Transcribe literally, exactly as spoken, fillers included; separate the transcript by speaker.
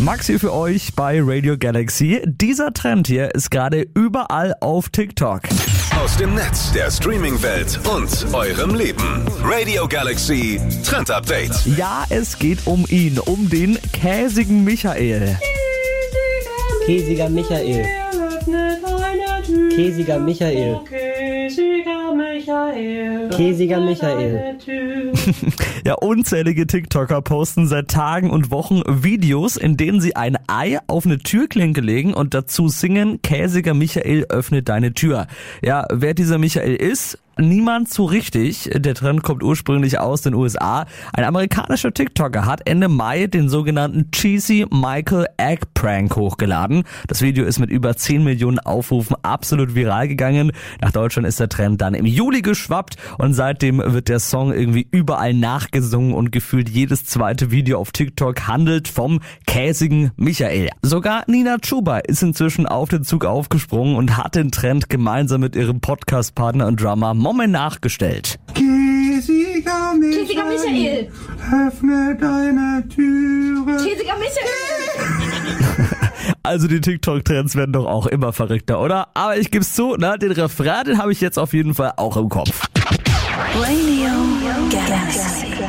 Speaker 1: Max hier für euch bei Radio Galaxy. Dieser Trend hier ist gerade überall auf TikTok.
Speaker 2: Aus dem Netz, der Streaming-Welt und eurem Leben. Radio Galaxy Trend Update.
Speaker 1: Ja, es geht um ihn, um den käsigen Michael.
Speaker 3: Käsiger Michael. Käsiger Michael. Käsiger Michael.
Speaker 1: Ja, unzählige TikToker posten seit Tagen und Wochen Videos, in denen sie ein Ei auf eine Türklinke legen und dazu singen, Käsiger Michael, öffne deine Tür. Ja, wer dieser Michael ist? Niemand so richtig. Der Trend kommt ursprünglich aus den U S A. Ein amerikanischer TikToker hat Ende Mai den sogenannten Cheesy Michael Egg Prank hochgeladen. Das Video ist mit über zehn Millionen Aufrufen absolut viral gegangen. Nach Deutschland ist der Trend dann im Juli geschwappt und seitdem wird der Song irgendwie überall nachgesungen und gefühlt jedes zweite Video auf TikTok handelt vom käsigen Michael. Sogar Nina Chuba ist inzwischen auf den Zug aufgesprungen und hat den Trend gemeinsam mit ihrem Podcast-Partner und Drummer Moment nachgestellt.
Speaker 4: Käsiger Michael,
Speaker 5: Käsiger Michael,
Speaker 4: öffne deine Türe.
Speaker 5: Käsiger Michael.
Speaker 1: Also die TikTok-Trends werden doch auch immer verrückter, oder? Aber ich geb's zu, ne, den Refrain, den habe ich jetzt auf jeden Fall auch im Kopf.
Speaker 6: Radio Galaxy.